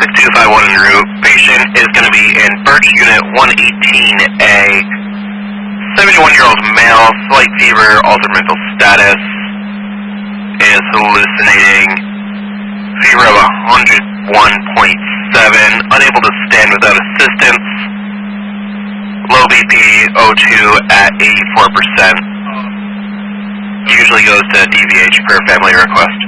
6251 en route. Patient is going to be in Birch Unit 118A. 71-year-old male, slight fever, altered mental status, is hallucinating, fever of 101.7, unable to stand without assistance, low BP O2 at 84%, usually goes to DVH per family request.